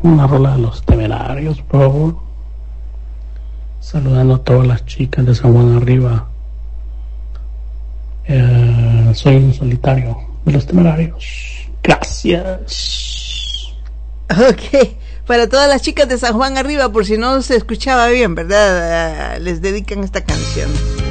una rola de Los Temerarios, por favor. Saludando a todas las chicas de San Juan Arriba. Soy un solitario de Los Temerarios. Gracias. Ok, para todas las chicas de San Juan Arriba, por si no se escuchaba bien, ¿verdad? Les dedican esta canción.